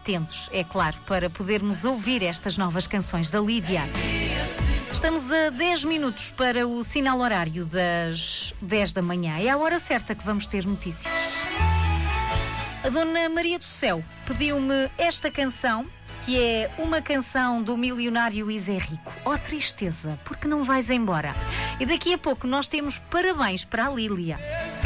atentos, é claro, para podermos ouvir estas novas canções da Lídia. Estamos a 10 minutos para o sinal horário das 10 da manhã. É a hora certa que vamos ter notícias. A Dona Maria do Céu pediu-me esta canção, que é uma canção do milionário e Zé Rico. Oh, tristeza, porque não vais embora? E daqui a pouco nós temos parabéns para a Lília.